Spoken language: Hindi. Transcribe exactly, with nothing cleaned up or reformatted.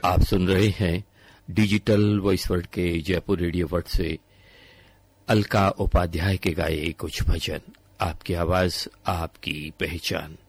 आप सुन रहे हैं डिजिटल वॉइस वर्ल्ड के जयपुर रेडियो वर्ल्ड से अलका उपाध्याय के गाए कुछ भजन। आपकी आवाज, आपकी पहचान।